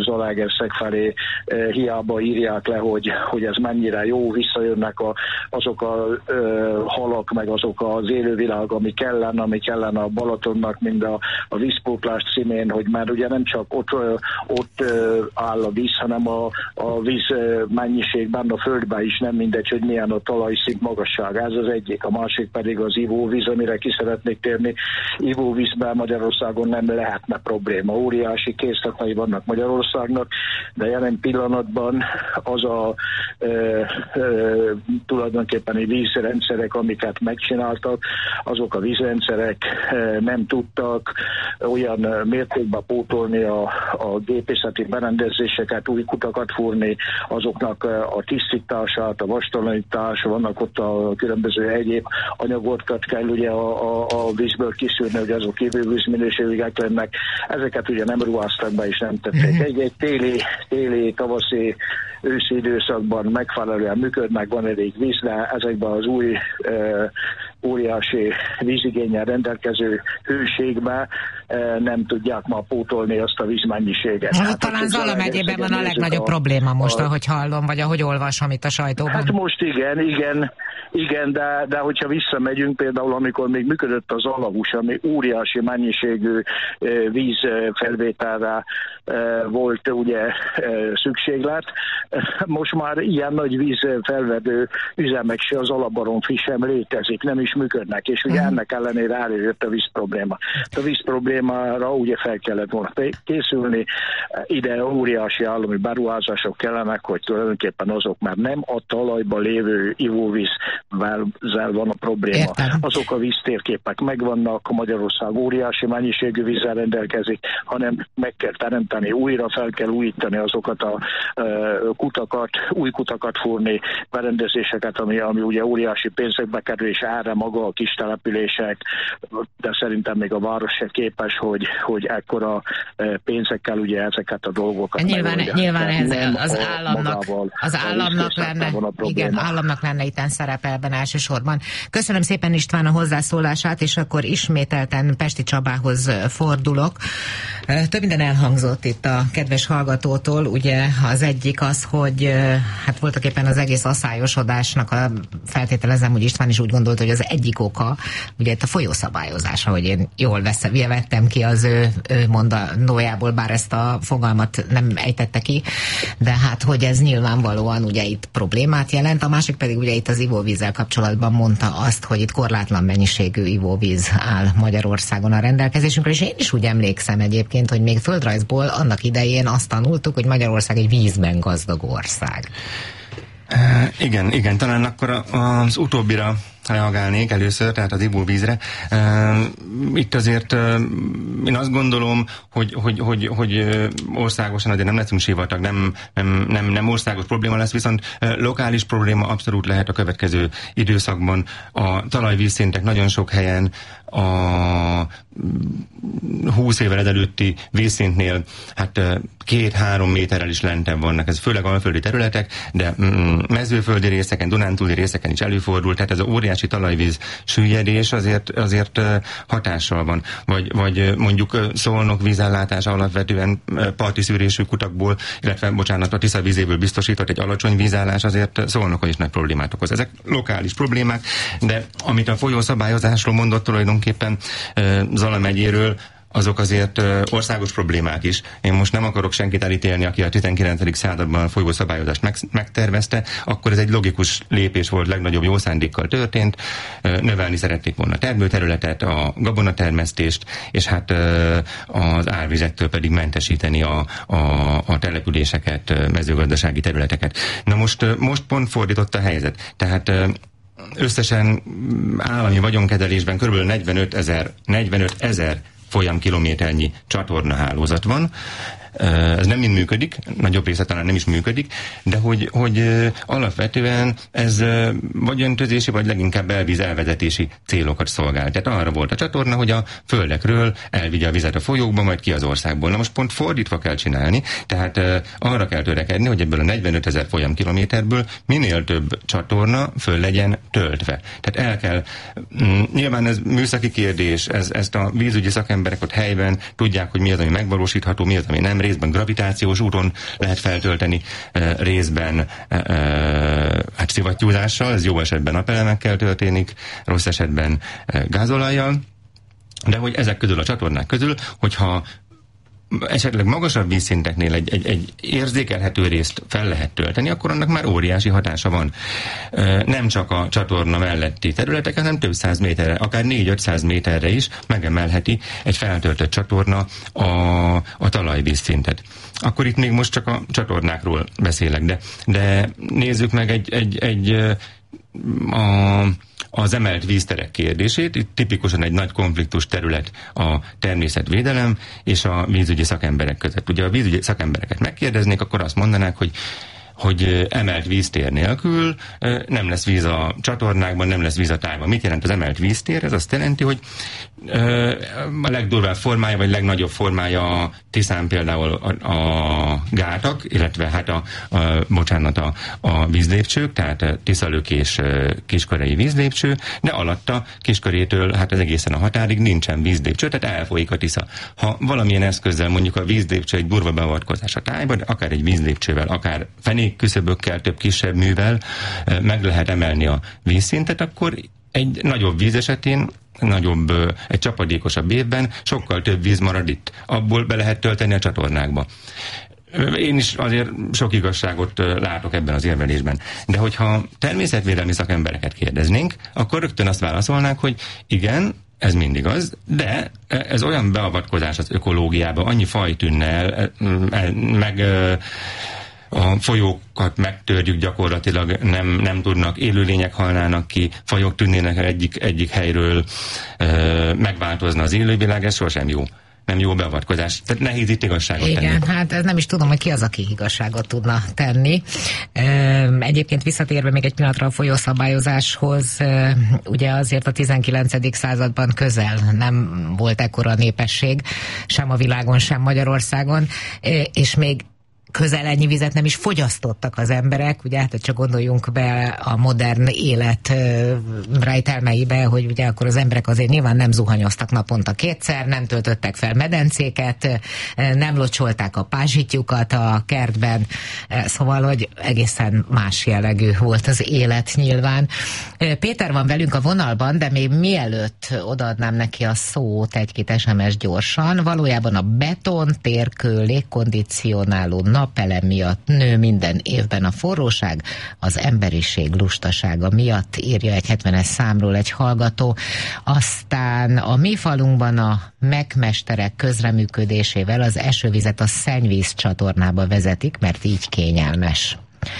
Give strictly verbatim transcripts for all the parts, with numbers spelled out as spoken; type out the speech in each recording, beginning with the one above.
Zalaegerszeg felé hiába írják le, hogy, hogy ez mennyire jó, visszajönnek a, azok a ö, halak, meg azok az élővilág, ami kellene, ami kellene a Balatonnak, mind a, a vízpótlás címén, hogy már ugye nem csak ott, ö, ott ö, áll a víz, hanem a, a víz mennyiségben, a földben is nem mindegy, hogy milyen a talajszint magasság. Ez az egyik, a másik pedig az ivóvíz, amire ki szeretnék térni. Ivóvízben Magyarországon nem lehetne probléma. Óriási készletei vannak Magyarországnak, de jelen pillanatban az a e, e, tulajdonképpen vízrendszerek, amiket megcsináltak, azok a vízrendszerek e, nem tudtak olyan mértékben pótolni a, a gépészeti berendezéseket, új kutakat fúrni, azoknak a tisztítását, a vastalanítás, vannak ott a különböző egyéb anyagokat kell ugye a, a, a vízből kiszűrni, hogy azok kívülvízminőségűek lennek. Ezeket ugye nem ruháztak be és nem tették. Egy-egy téli, téli, tavaszi, őszi időszakban megfelelően működnek, van elég víz, de ezekben az új e, óriási vízigénnyel rendelkező hőségben e, nem tudják ma pótolni azt a vízmennyiséget. Hát, talán Zala megyében van a legnagyobb a, probléma most, a, ahogy hallom, vagy ahogy olvasom itt a sajtóban. Hát most igen, igen. Igen, de, de hogyha visszamegyünk, például amikor még működött az Alavus, ami óriási mennyiségű vízfelvételre volt ugye szükséglet, most már ilyen nagy vízfelvedő üzemek se az Alabaromfi sem létezik, nem is működnek, és ugye ennek ellenére előjött a víz probléma. A víz problémára ugye fel kellett volna készülni, ide óriási állami beruházások kellenek, hogy tulajdonképpen azok már nem a talajban lévő ivóvíz ezzel van a probléma. Értem. Azok a víztérképek megvannak, Magyarország óriási mennyiségű vízzel rendelkezik, hanem meg kell teremteni, újra fel kell újítani azokat a uh, kutakat, új kutakat fúrni, berendezéseket, ami, ami ugye óriási pénzekbe kerül, és erre maga a kis települések, de szerintem még a város se képes, hogy, hogy ekkora uh, pénzekkel ugye ezeket a dolgokat nyilván, nyilván ez az a, államnak, az államnak lenne, igen, államnak lenne itten szerepelben elsősorban. Köszönöm szépen István a hozzászólását, és akkor ismételten Pesti Csabához fordulok. Több minden elhangzott itt a kedves hallgatótól, ugye az egyik az, hogy hát voltak éppen az egész aszályosodásnak a feltételezem, hogy István is úgy gondolt, hogy az egyik oka, ugye itt a folyószabályozása, hogy én jól vesz, vettem ki az ő, ő mondandójából, bár ezt a fogalmat nem ejtette ki, de hát, hogy ez nyilvánvalóan ugye itt problémát jelent, a másik pedig ugye itt az ivóvízzel kapcsolatban mondta azt, hogy itt korlátlan mennyiségű ivóvíz áll Magyarországon a rendelkezésünkre, és én is úgy emlékszem egyébként, hogy még földrajzból annak idején azt tanultuk, hogy Magyarország egy vízben gazdag ország. Uh, igen, igen, talán akkor az utóbbira reagálnék először, tehát az ivóvízre. Uh, itt azért uh, én azt gondolom, hogy, hogy, hogy, hogy országosan azért nem leszünk sivatag, nem, nem, nem, nem országos probléma lesz, viszont uh, lokális probléma abszolút lehet a következő időszakban. A talajvízszintek nagyon sok helyen a húsz évvel ezelőtti vízszintnél hát két-három méterrel is lentebb vannak. Ez főleg alföldi területek, de mm, mezőföldi részeken, dunántúli részeken is előfordul, tehát ez az óriási talajvíz süllyedés azért, azért hatással van. Vagy, vagy mondjuk Szolnok vízellátása alapvetően parti szűrésű kutakból, illetve bocsánat, a Tisza vízéből biztosított egy alacsony vízállás azért Szolnokon is nagy problémát okoz. Ezek lokális problémák, de amit a folyószabályozásról mondott tulajdonképpen Zala megyéről, azok azért ö, országos problémák is. Én most nem akarok senkit elítélni, aki a tizenkilencedik században a folyószabályozást meg, megtervezte, akkor ez egy logikus lépés volt, legnagyobb jó szándékkal történt. Ö, növelni szerették volna a termőterületet, a gabonatermesztést, és hát ö, az árvizektől pedig mentesíteni a, a, a településeket, mezőgazdasági területeket. Na most, ö, most pont fordított a helyzet. Tehát ö, összesen állami vagyonkezelésben kb. negyvenöt ezer folyamkilométernyi csatornahálózat van. Ez nem mind működik, nagyobb része talán nem is működik, de hogy, hogy alapvetően ez vagy öntözési, vagy leginkább belvíz elvezetési célokat szolgál. Tehát arra volt a csatorna, hogy a földekről elvigye a vizet a folyókba, majd ki az országból. Na most pont fordítva kell csinálni, tehát arra kell törekedni, hogy ebből a negyvenöt ezer folyamkilométerből minél több csatorna föl legyen töltve. Tehát el kell, nyilván ez műszaki kérdés, ez, ezt a vízügyi szakemberek ott helyben tudják, hogy mi az, ami megvalósítható, mi az, ami nem részben gravitációs úton lehet feltölteni, részben hát szivattyúzással, ez jó esetben napelemekkel történik, rossz esetben gázolajjal, de hogy ezek közül a csatornák közül, hogyha esetleg magasabb vízszinteknél egy, egy, egy érzékelhető részt fel lehet tölteni, akkor annak már óriási hatása van. Nem csak a csatorna melletti területeken, hanem több száz méterre, akár négy-ötszáz méterre is megemelheti egy feltöltött csatorna a, a talajvízszintet. Akkor itt még most csak a csatornákról beszélek, de, de nézzük meg egy, egy, egy a az emelt vízterek kérdését. Itt tipikusan egy nagy konfliktus terület a természetvédelem és a vízügyi szakemberek között. Ugye a vízügyi szakembereket megkérdeznék, akkor azt mondanák, hogy hogy emelt víztér nélkül nem lesz víz a csatornákban, nem lesz víz a tájban. Mit jelent az emelt víztér? Ez azt jelenti, hogy a legdurvább formája, vagy legnagyobb formája a Tiszán például a, a gátak, illetve hát a, a bocsánat, a, a vízlépcsők, tehát Tiszalök és Kiskorei vízlépcső, de alatta Kiskorétől hát az egészen a határig nincsen vízlépcső, tehát elfolyik a Tisza. Ha valamilyen eszközzel mondjuk a vízlépcső egy durva beavatkozás a tájban, akár egy vízlépcsővel, akár fenékküszöbökkel, több kisebb művel meg lehet emelni a vízszintet, akkor egy nagyobb víz esetén, nagyobb, egy csapadékosabb évben sokkal több víz marad itt. Abból be lehet tölteni a csatornákba. Én is azért sok igazságot látok ebben az érvelésben. De hogyha természetvédelmi szakembereket kérdeznénk, akkor rögtön azt válaszolnák, hogy igen, ez mindig az, de ez olyan beavatkozás az ökológiába, annyi faj tűnne el, meg a folyókat megtörjük gyakorlatilag, nem, nem tudnak, élőlények halnának ki, fajok tűnnének el egyik, egyik helyről, ö, megváltozna az élővilág, ez sosem jó. Nem jó beavatkozás. Tehát nehéz itt igazságot Igen, tenni. hát ez nem is tudom, hogy ki az, aki igazságot tudna tenni. Egyébként visszatérve még egy pillanatra a folyószabályozáshoz, ugye azért a tizenkilencedik században közel nem volt ekkora népesség, sem a világon, sem Magyarországon, és még közel ennyi vizet nem is fogyasztottak az emberek, ugye, hát csak gondoljunk be a modern élet rejtelmeibe, hogy ugye akkor az emberek azért nyilván nem zuhanyoztak naponta kétszer, nem töltöttek fel medencéket, nem locsolták a pázsitjukat a kertben, szóval, hogy egészen más jellegű volt az élet nyilván. Péter van velünk a vonalban, de még mielőtt odaadnám neki a szót, egy-két es em es gyorsan, valójában a beton, térkő, légkondicionáló, napelem miatt nő minden évben a forróság, az emberiség lustasága miatt, írja egy hetvenes számról egy hallgató. Aztán a mi falunkban a megmesterek közreműködésével az esővizet a szennyvíz csatornába vezetik, mert így kényelmes.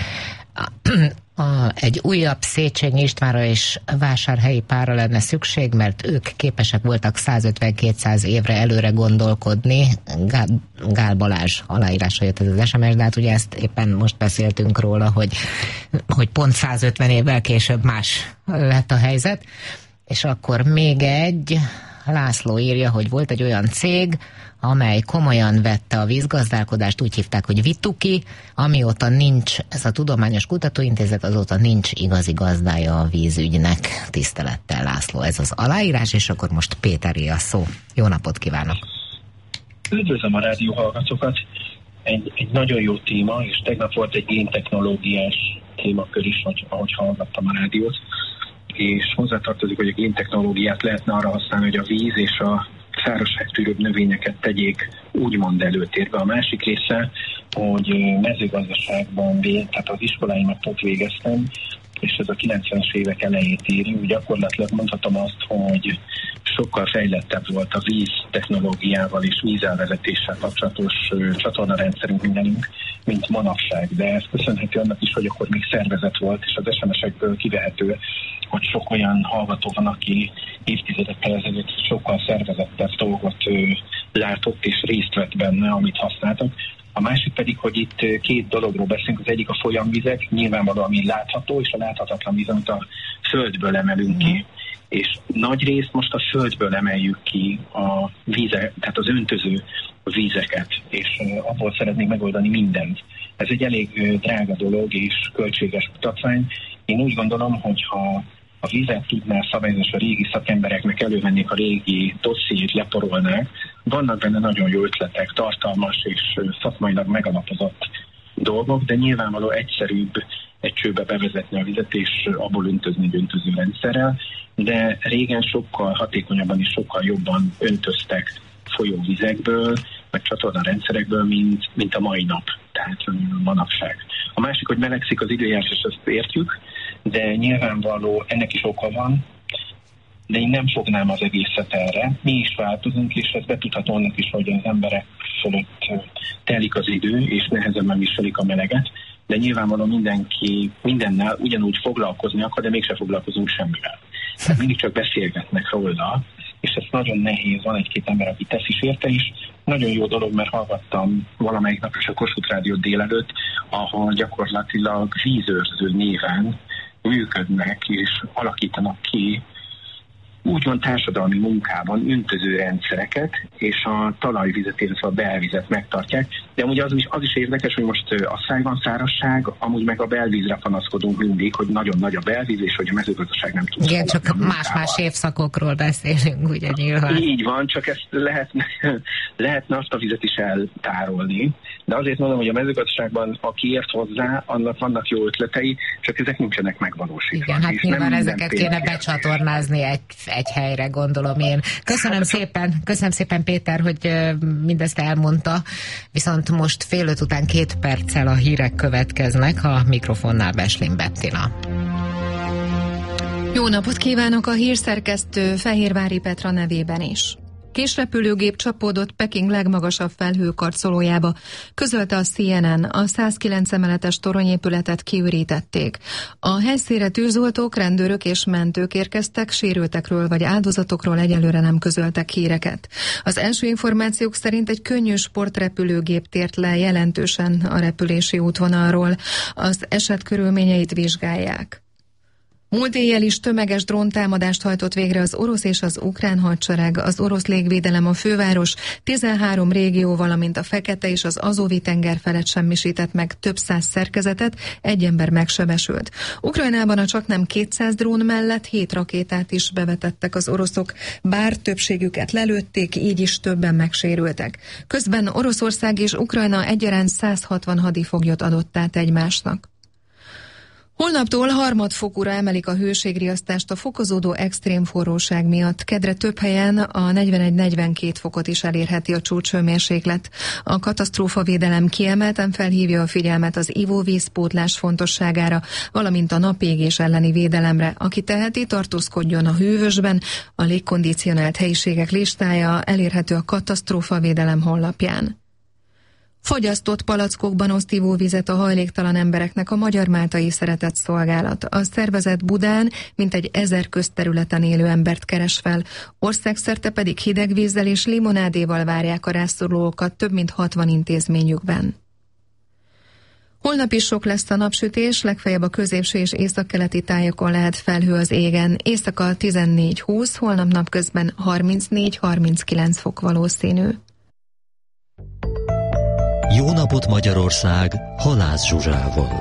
A, egy újabb Széchenyi Istvánra és Vásárhelyi párra lenne szükség, mert ők képesek voltak százötven-kétszáz évre előre gondolkodni. Gál, Gál Balázs aláírása jött ez az es em es, de hát ugye ezt éppen most beszéltünk róla, hogy, hogy pont százötven évvel később más lett a helyzet. És akkor még egy, László írja, hogy volt egy olyan cég, amely komolyan vette a vízgazdálkodást, úgy hívták, hogy Vituki, amióta nincs ez a Tudományos Kutatóintézet, azóta nincs igazi gazdája a vízügynek. Tisztelettel, László, ez az aláírás, és akkor most Péteré a szó. Jó napot kívánok! Üdvözlöm a rádió hallgatókat! Egy, egy nagyon jó téma, és tegnap volt egy géntechnológiás témakör is, hogy, ahogy hallgattam a rádiót, és hozzátartozik, hogy a géntechnológiát lehetne arra használni, hogy a víz és a szárazságtűrőbb növényeket tegyék úgymond előtérbe. A másik része, hogy mezőgazdaságban, tehát az iskoláimat ott végeztem, és ez a kilencvenes évek elejét éri, úgy gyakorlatilag mondhatom azt, hogy sokkal fejlettebb volt a víz technológiával és vízelvezetéssel kapcsolatos csatornarendszerünk mindenünk, mint manapság. De ez köszönhető annak is, hogy akkor még szervezet volt, és az es em esekből kivehető, hogy sok olyan hallgató van, aki évtizedekkel ezelőtt sokkal szervezettebb dolgot látott és részt vett benne, amit használtak. A másik pedig, hogy itt két dologról beszélünk, az egyik a folyamvizek, nyilvánvalóan ami látható, és a láthatatlan víz, amit a földből emelünk ki. Mm. És nagy részt most a földből emeljük ki a víze, tehát az öntöző vízeket, és abból szeretnénk megoldani mindent. Ez egy elég drága dolog és költséges kutatvány. Én úgy gondolom, hogy ha a vizet tudná szabályozni, és a régi szakembereknek elővennék a régi dossziét, leporolnák. Vannak benne nagyon jó ötletek, tartalmas és szakmailag megalapozott dolgok, de nyilvánvaló egyszerűbb egy csőbe bevezetni a vizet, és abból öntözni egy öntözőrendszerrel, de régen sokkal hatékonyabban és sokkal jobban öntöztek folyóvizekből, vagy csatornarendszerekből, mint, mint a mai nap, tehát manapság. A másik, hogy melegszik az időjárás, és ezt értjük, de nyilvánvaló ennek is oka van, de én nem fognám az egészet erre. Mi is változunk, és ez betudható annak is, hogy az emberek fölött telik az idő, és nehezebben viselik a meleget, de nyilvánvalóan mindenki mindennel ugyanúgy foglalkozni akar, de mégse foglalkozunk semmivel. Tehát mindig csak beszélgetnek róla, és ez nagyon nehéz, van egy-két ember, aki tesz is érte is. Nagyon jó dolog, mert hallgattam valamelyik nap is a Kossuth Rádiót délelőtt, ahol gyakorlatilag vízőrző néven működnek és alakítanak ki úgymond társadalmi munkában öntöző rendszereket, és a talajvizet, illetve a belvizet megtartják. De ugye az is, az is érdekes, hogy most asszály van, szárazság, amúgy meg a belvízre panaszkodunk mindig, hogy nagyon nagy a belvíz, és hogy a mezőgazdaság nem tud. Igen, csak más-más évszakokról beszélünk, ugye nyilván. Így van, csak ezt lehetne, lehetne azt a vizet is eltárolni. De azért mondom, hogy a mezőgazdaságban, aki ért hozzá, annak vannak jó ötletei, csak ezek nincsenek megvalósítva. Igen, hát nyilván ezeket kéne becsatornázni egy egy helyre, gondolom én. Köszönöm hát, szépen, köszönöm szépen Péter, hogy mindezt elmondta, viszont most fél öt után két perccel a hírek következnek, a mikrofonnál Beslin Bettina. Jó napot kívánok a hírszerkesztő Fehérvári Petra nevében is. Késrepülőgép csapódott Peking legmagasabb felhőkarcolójába, közölte a C N N, a százkilenc emeletes toronyépületet kiürítették. A helyszínre tűzoltók, rendőrök és mentők érkeztek, sérültekről vagy áldozatokról egyelőre nem közöltek híreket. Az első információk szerint egy könnyű sportrepülőgép tért le jelentősen a repülési útvonalról. Az eset körülményeit vizsgálják. Múlt éjjel is tömeges dróntámadást hajtott végre az orosz és az ukrán hadsereg. Az orosz légvédelem a főváros tizenhárom régió, valamint a Fekete és az Azovi tenger felett semmisített meg több száz szerkezetet, egy ember megsebesült. Ukrajnában a csaknem kétszáz drón mellett hét rakétát is bevetettek az oroszok, bár többségüket lelőtték, így is többen megsérültek. Közben Oroszország és Ukrajna egyaránt száz hatvan hadifoglyot adott át egymásnak. Holnaptól harmadfokúra emelik a hőségriasztást a fokozódó extrém forróság miatt. Kedre több helyen a negyvenegy-negyvenkét fokot is elérheti a csúcshőmérséklet. A katasztrófavédelem kiemelten felhívja a figyelmet az ivóvízpótlás fontosságára, valamint a napégés elleni védelemre. Aki teheti, tartózkodjon a hűvösben. A légkondicionált helyiségek listája elérhető a katasztrófavédelem honlapján. Fagyasztott palackokban oszt ivóvizet a hajléktalan embereknek a Magyar Máltai Szeretett Szolgálat. A szervezet Budán mintegy ezer közterületen élő embert keres fel, országszerte pedig hideg vízzel és limonádéval várják a rászorulókat több mint hatvan intézményükben. Holnap is sok lesz a napsütés, legfeljebb a középső és északkeleti tájakon lehet felhő az égen. Éjszaka tizennégy-húsz, holnap napközben harmincnégy-harminckilenc fok valószínű. Jó napot Magyarország, Halász Zsuzsával.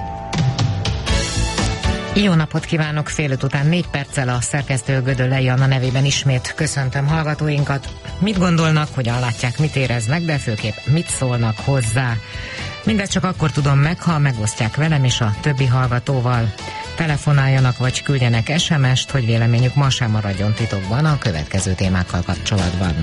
Jó napot kívánok, fél öt után négy perccel a szerkesztő Gödöllei Anna nevében ismét köszöntöm hallgatóinkat. Mit gondolnak, hogyan látják, mit éreznek, de főképp mit szólnak hozzá. Mindezt csak akkor tudom meg, ha megosztják velem és a többi hallgatóval. Telefonáljanak vagy küldjenek es em est, hogy véleményük ma sem maradjon titokban a következő témákkal kapcsolatban.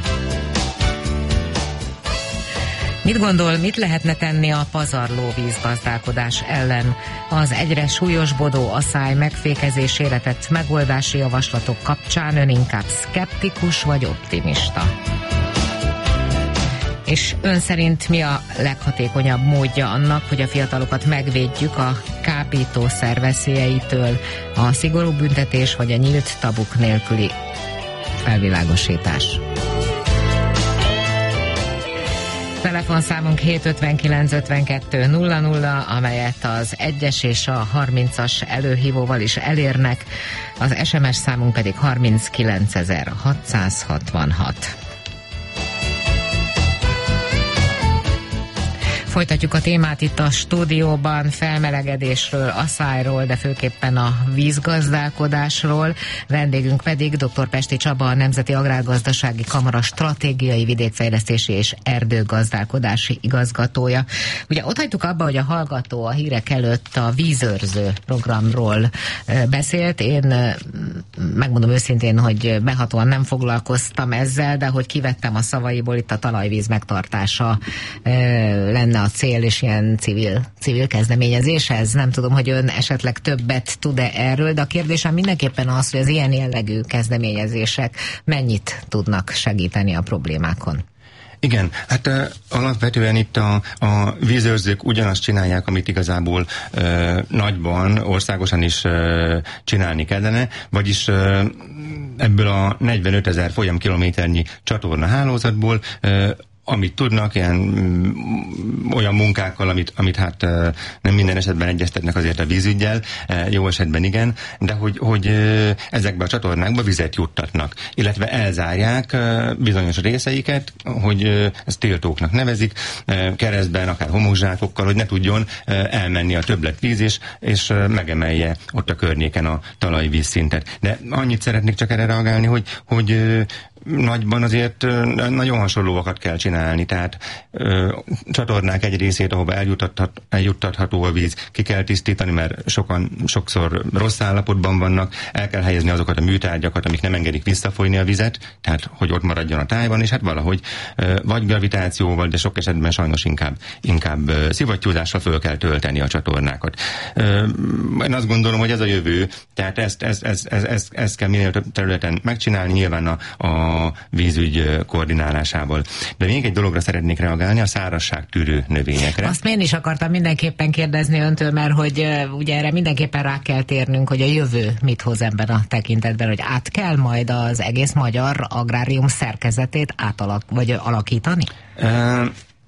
Mit gondol, mit lehetne tenni a pazarló vízgazdálkodás ellen? Az egyre súlyosbodó asszály megfékezésére tett megoldási javaslatok kapcsán ön inkább szkeptikus vagy optimista? És ön szerint mi a leghatékonyabb módja annak, hogy a fiatalokat megvédjük a kábítószer veszélyeitől, a szigorú büntetés vagy a nyílt tabuk nélküli felvilágosítás? Telefonszámunk hét ötvenkilenc ötvenkettő nulla nulla, amelyet az egyes és a harmincas előhívóval is elérnek, az es em es számunk pedig harminckilencezer-hatszázhatvanhat. Folytatjuk a témát itt a stúdióban, felmelegedésről, asszályról, de főképpen a vízgazdálkodásról. Vendégünk pedig dr. Pesti Csaba, a Nemzeti Agrárgazdasági Kamara stratégiai vidékfejlesztési és erdőgazdálkodási igazgatója. Ugye ott hagytuk abba, hogy a hallgató a hírek előtt a vízőrző programról beszélt. Én megmondom őszintén, hogy behatóan nem foglalkoztam ezzel, de hogy kivettem a szavaiból, itt a talajvíz megtartása lenne a cél, és ilyen civil, civil kezdeményezés ez. Nem tudom, hogy ön esetleg többet tud-e erről, de a kérdésem mindenképpen az, hogy az ilyen jellegű kezdeményezések mennyit tudnak segíteni a problémákon. Igen, hát uh, alapvetően itt a, a vízőrzők ugyanazt csinálják, amit igazából uh, nagyban, országosan is uh, csinálni kellene, vagyis uh, ebből a negyvenöt ezer folyamkilométernyi csatorna hálózatból uh, amit tudnak, ilyen mm, olyan munkákkal, amit, amit hát nem minden esetben egyeztetnek azért a vízüggyel, jó esetben igen, de hogy, hogy ezekbe a csatornákba vizet juttatnak, illetve elzárják bizonyos részeiket, hogy ezt tiltóknak nevezik, keresztben, akár homokzsákokkal, hogy ne tudjon elmenni a többletvíz, és, és megemelje ott a környéken a talajvíz szintet. De annyit szeretnék csak erre reagálni, hogy, hogy nagyban azért nagyon hasonlóakat kell csinálni, tehát ö, csatornák egy részét, ahova eljuttathat, eljuttatható a víz, ki kell tisztítani, mert sokan, sokszor rossz állapotban vannak, el kell helyezni azokat a műtárgyakat, amik nem engedik visszafolyni a vizet, tehát hogy ott maradjon a tájban, és hát valahogy ö, vagy gravitációval, de sok esetben sajnos inkább, inkább ö, szivattyúzással föl kell tölteni a csatornákat. Ö, én azt gondolom, hogy ez a jövő, tehát ezt, ezt, ezt, ezt, ezt, ezt kell minél több területen megcsinálni, nyilván a, a a vízügy koordinálásával. De még egy dologra szeretnék reagálni, a szárazságtűrő növényekre. Azt én is akartam mindenképpen kérdezni öntől, mert hogy uh, ugye erre mindenképpen rá kell térnünk, hogy a jövő mit hoz ebben a tekintetben, hogy át kell majd az egész magyar agrárium szerkezetét átalak, vagy alakítani? Uh,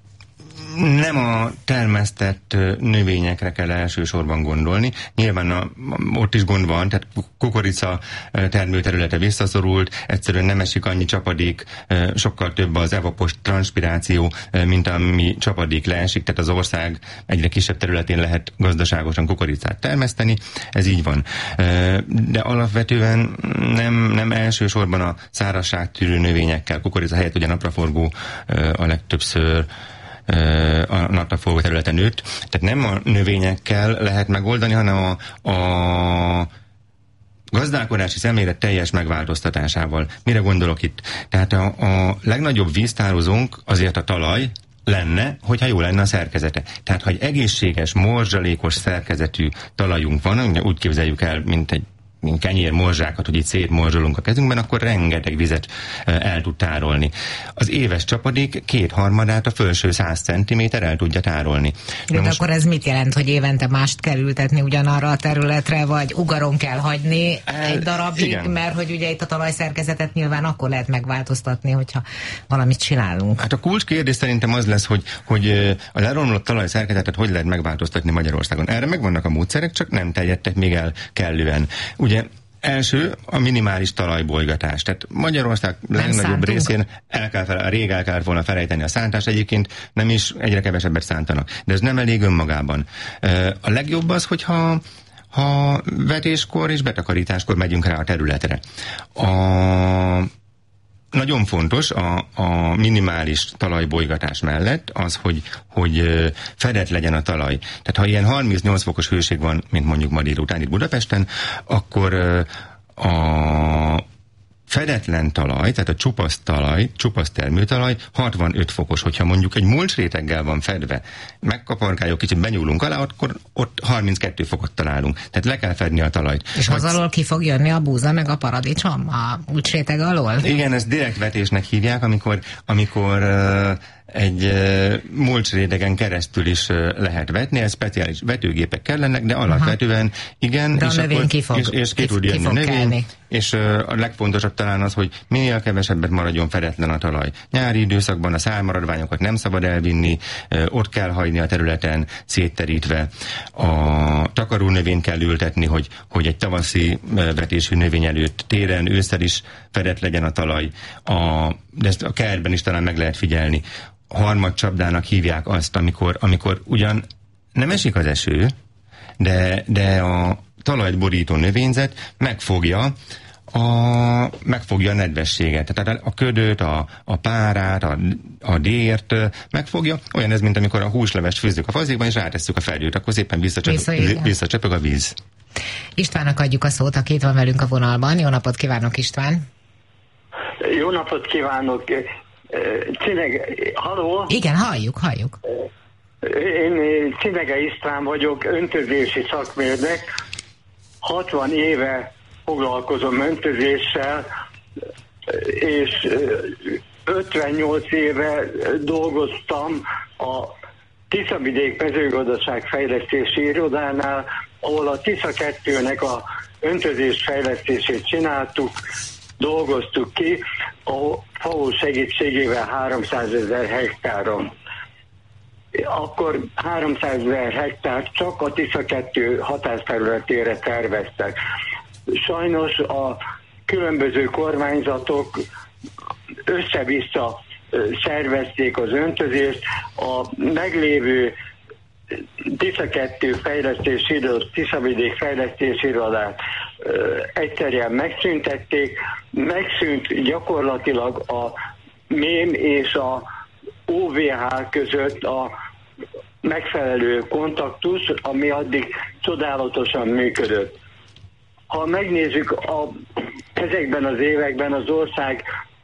Nem a termesztett növényekre kell elsősorban gondolni. Nyilván a, ott is gond van, tehát kukorica termőterülete visszaszorult, egyszerűen nem esik annyi csapadék, sokkal több az evapos transpiráció, mint ami csapadék leesik, tehát az ország egyre kisebb területén lehet gazdaságosan kukoricát termeszteni, ez így van. De alapvetően nem, nem elsősorban a szárazságtűrő növényekkel, kukorica helyett ugye napraforgó a legtöbbször a napraforgó területen nőtt. Tehát nem a növényekkel lehet megoldani, hanem a, a gazdálkodási szemlélet teljes megváltoztatásával. Mire gondolok itt? Tehát a, a legnagyobb víztározónk azért a talaj lenne, hogyha jó lenne a szerkezete. Tehát, ha egy egészséges, morzsalékos szerkezetű talajunk van, úgy képzeljük el, mint egy mint kenyér morzsákat, hogy itt szétmorzsolunk a kezünkben, akkor rengeteg vizet el tud tárolni. Az éves csapadék kétharmadát a felső száz centiméter el tudja tárolni. De most... akkor ez mit jelent, hogy évente mást kell ültetni ugyanarra a területre, vagy ugaron kell hagyni el, egy darabig, igen. Mert hogy ugye itt a talajszerkezetet nyilván akkor lehet megváltoztatni, hogyha valamit csinálunk. Hát a kulcskérdés szerintem az lesz, hogy, hogy a leromlott talajszerkezetet hogy lehet megváltoztatni Magyarországon. Erre megvannak a módszerek, csak nem terjedtek még el kellően. Ugye első a minimális talajbolygatás. Tehát Magyarország legnagyobb részén el kell fel, rég el kell volna felejteni a szántást, egyébként nem is egyre kevesebbet szántanak. De ez nem elég önmagában. A legjobb az, hogyha ha vetéskor és betakarításkor megyünk rá a területre. A Nagyon fontos a, a minimális talajbolygatás mellett az, hogy, hogy fedett legyen a talaj. Tehát ha ilyen harmincnyolc fokos hőség van, mint mondjuk ma délután itt Budapesten, akkor a fedetlen talaj, tehát a csupasz talaj, csupasz termőtalaj hatvanöt fokos, hogyha mondjuk egy mulcsréteggel van fedve, megkapargáljuk, kicsit benyúlunk alá, akkor ott harminckettő fokot találunk. Tehát le kell fedni a talajt. És az alól ki fog jönni a búza meg a paradicsom a mulcsréteg alól? Igen, ezt direktvetésnek hívják, amikor, amikor uh, egy uh, mulcsrétegen keresztül is uh, lehet vetni, ez speciális vetőgépek kellenek, de alapvetően igen, de és, a növény akkor, ki fog, és, és ki, ki tud jönni a növény, kelni. És uh, a legfontosabb talán az, hogy minél kevesebbet maradjon fedetlen a talaj. Nyári időszakban a szármaradványokat nem szabad elvinni, uh, ott kell hagyni a területen szétterítve. A takaró növényt kell ültetni, hogy, hogy egy tavaszi uh, vetésű növény előtt téren, ősszel is fedett legyen a talaj. A, de ezt a kertben is talán meg lehet figyelni, harmadcsapdának hívják azt, amikor, amikor ugyan nem esik az eső, de, de a talajt borító növényzet megfogja a, megfogja a nedvességet. Tehát a ködöt, a, a párát, a, a dért megfogja. Olyan ez, mint amikor a húslevest főzzük a fazékban, és rátesszük a felgyőt, akkor szépen visszacsapog, visszacsapog a víz. Istvánnak adjuk a szót, aki itt van velünk a vonalban. Jó napot kívánok, István! Jó napot kívánok! Cinege, halló? Igen, halljuk, halljuk. Én Cinege István vagyok, öntözési szakmérnök. hatvan éve foglalkozom öntözéssel, és ötvennyolc éve dolgoztam a Tiszavidék mezőgazdaság fejlesztési irodánál, ahol a Tisza kettőnek a öntözés fejlesztését csináltuk, dolgoztuk ki, a ef á o segítségével háromszázezer hektáron. Akkor háromszázezer hektár csak a Tisza kettő hatásterületére terveztek. Sajnos a különböző kormányzatok össze-vissza szervezték az öntözést, a meglévő Tisza kettő fejlesztési irodát, Tiszavidék fejlesztési irodát egyszerűen megszüntették, megszűnt gyakorlatilag a mém és a o vé há között a megfelelő kontaktus, ami addig csodálatosan működött. Ha megnézzük, a, ezekben az években az ország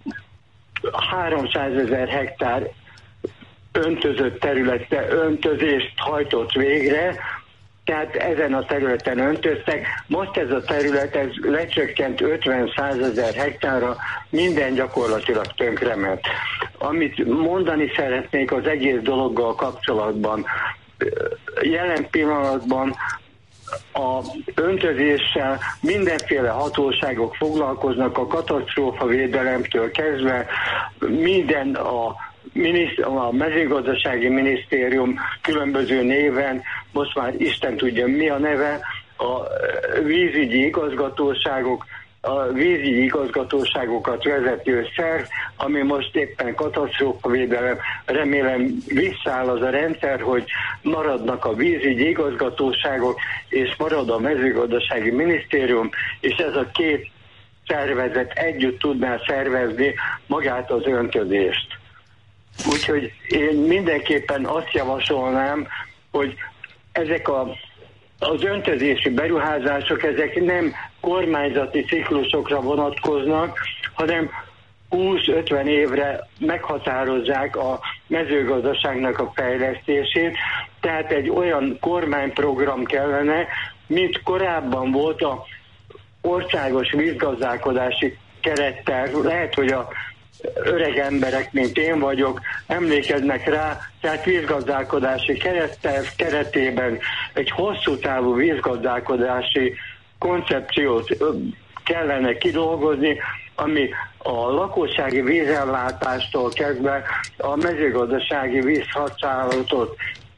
háromszázezer hektár öntözött területe, öntözést hajtott végre, tehát ezen a területen öntöztek. Most ez a terület ez lecsökkent ötven-százezer hektárra, minden gyakorlatilag tönkrement. Amit mondani szeretnék az egész dologgal kapcsolatban, jelen pillanatban a öntözéssel mindenféle hatóságok foglalkoznak, a katasztrófavédelemtől kezdve minden a a mezőgazdasági minisztérium különböző néven, most már Isten tudja mi a neve, a vízügyi igazgatóságok, a vízügyi igazgatóságokat vezető szerv, ami most éppen katasztrófavédelem, remélem visszáll az a rendszer, hogy maradnak a vízügyi igazgatóságok, és marad a mezőgazdasági minisztérium, és ez a két szervezet együtt tudná szervezni magát az öntözést. Úgyhogy én mindenképpen azt javasolnám, hogy ezek a, az öntözési beruházások, ezek nem kormányzati ciklusokra vonatkoznak, hanem húsz-ötven évre meghatározzák a mezőgazdaságnak a fejlesztését, tehát egy olyan kormányprogram kellene, mint korábban volt a országos vízgazdálkodási keretterv. Lehet, hogy a öreg emberek, mint én vagyok, emlékeznek rá, tehát vízgazdálkodási keretterv keretében egy hosszú távú vízgazdálkodási koncepciót kellene kidolgozni, ami a lakossági vízellátástól kezdve a mezőgazdasági vízhasználatot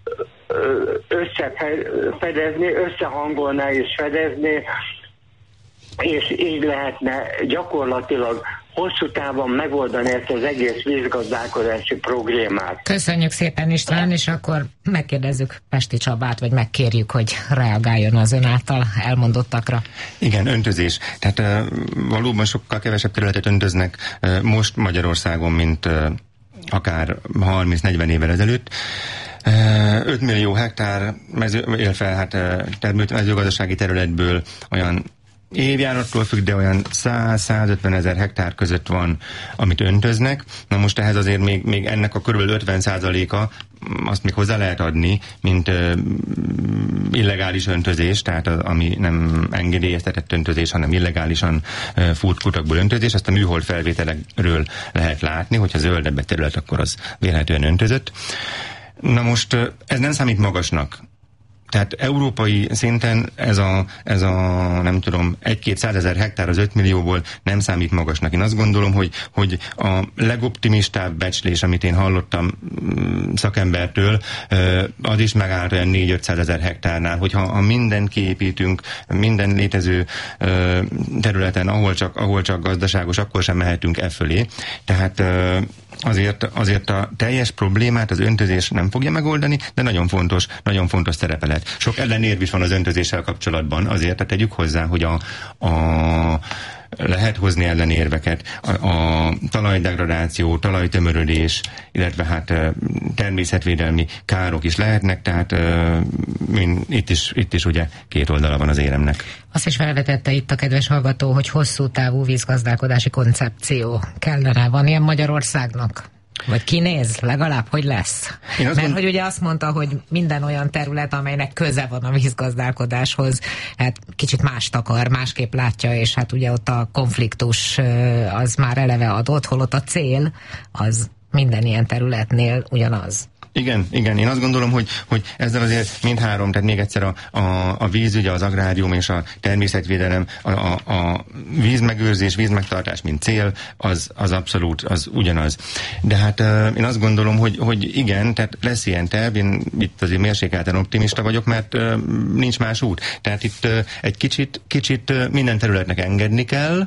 összefedezni, összehangolná és fedezni, és így lehetne gyakorlatilag hosszú távon megoldani ezt az egész vízgazdálkodási problémát. Köszönjük szépen, István, és akkor megkérdezzük Pesti Csabát, vagy megkérjük, hogy reagáljon az ön által elmondottakra. Igen, öntözés. Tehát uh, valóban sokkal kevesebb területet öntöznek uh, most Magyarországon, mint uh, akár harminc-negyven évvel ezelőtt. Uh, öt millió hektár mező, illetve hát uh, termő, mezőgazdasági területből olyan évjárattól függ, de olyan száz-százötven ezer hektár között van, amit öntöznek. Na most ehhez azért még, még ennek a körülbelül ötven százaléka azt még hozzá lehet adni, mint uh, illegális öntözés, tehát az, ami nem engedélyeztetett öntözés, hanem illegálisan uh, fut kutakból öntözés. Azt a műhold felvételekről lehet látni, hogyha zöldebb egy terület, akkor az vélhetően öntözött. Na most uh, ez nem számít magasnak Tehát európai szinten ez a, ez a nem tudom, egy-két százezer hektár az öt millióból nem számít magasnak. Én azt gondolom, hogy, hogy a legoptimistább becslés, amit én hallottam szakembertől, az is megállt olyan négy-ötszázezer hektárnál, hogyha ha mindent kiépítünk, minden létező területen, ahol csak, ahol csak gazdaságos, akkor sem mehetünk e fölé. Tehát Azért, azért a teljes problémát az öntözés nem fogja megoldani, de nagyon fontos, nagyon fontos szerepe lehet. Sok ellenérv is van az öntözéssel kapcsolatban, azért tegyük hozzá, hogy a, a lehet hozni ellenérveket. A, a talajdegradáció, talajtömörödés, illetve hát természetvédelmi károk is lehetnek, tehát min, itt, is, itt is ugye két oldala van az éremnek. Azt is felvetette itt a kedves hallgató, hogy hosszú távú vízgazdálkodási koncepció kellene. Van ilyen Magyarországnak? Vagy kinéz? Legalább, hogy lesz? Mert mond... hogy ugye azt mondta, hogy minden olyan terület, amelynek köze van a vízgazdálkodáshoz, hát kicsit mást akar, másképp látja, és hát ugye ott a konfliktus az már eleve adott, holott a cél az minden ilyen területnél ugyanaz. Igen, igen, én azt gondolom, hogy, hogy ezzel azért mindhárom, tehát még egyszer a, a, a vízügy, az agrárium és a természetvédelem, a, a, a vízmegőrzés, vízmegtartás, mint cél, az, az abszolút, az ugyanaz. De hát uh, én azt gondolom, hogy, hogy igen, tehát lesz ilyen terv, én itt azért mérsékelten optimista vagyok, mert uh, nincs más út. Tehát itt uh, egy kicsit, kicsit uh, minden területnek engedni kell.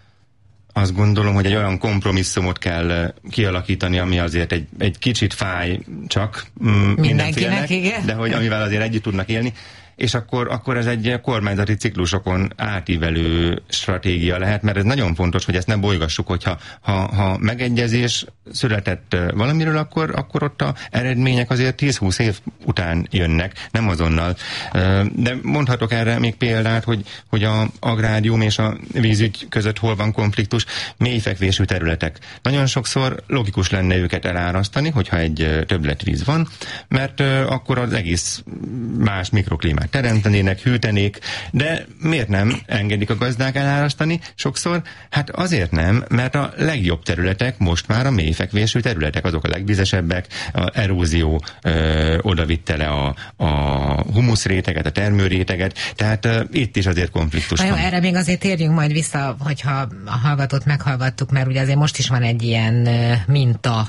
Azt gondolom, hogy egy olyan kompromisszumot kell kialakítani, ami azért egy, egy kicsit fáj csak mm, mindenkinek, de hogy amivel azért együtt tudnak élni. És akkor, akkor ez egy kormányzati ciklusokon átívelő stratégia lehet, mert ez nagyon fontos, hogy ezt ne bolygassuk, hogyha ha, ha megegyezés született valamiről, akkor, akkor ott a eredmények azért tíz-húsz év után jönnek, nem azonnal. De mondhatok erre még példát, hogy, hogy a agrárium és a vízügy között hol van konfliktus, mélyfekvésű területek. Nagyon sokszor logikus lenne őket elárasztani, hogyha egy többletvíz van, mert akkor az egész más mikroklímát teremtenének, hűtenék, de miért nem engedik a gazdák elárasztani sokszor? Hát azért nem, mert a legjobb területek most már a mélyfekvésű területek, azok a legvizesebbek, a erózió ö, odavitte le a, a humuszréteget, a termőréteget, tehát ö, itt is azért konfliktus Na van. Jó, erre még azért térjünk majd vissza, hogyha a hallgatót meghallgattuk, mert ugye azért most is van egy ilyen minta,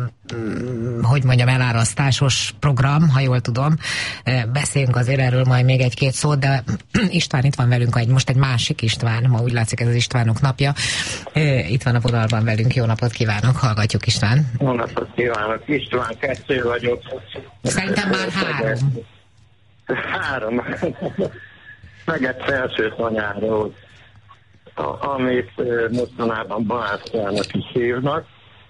hogy mondjam, elárasztásos program, ha jól tudom. Beszéljünk azért erről majd még egy-két szót, de István itt van velünk, egy, most egy másik István, ma úgy látszik ez az Istvánok napja. Itt van a vonalban velünk, jó napot kívánok, hallgatjuk István. Jó napot kívánok, István, kettő vagyok. Szerintem már három. Három. Meg egy felső tanyáról, amit mostanában Balázsjának is hívnak,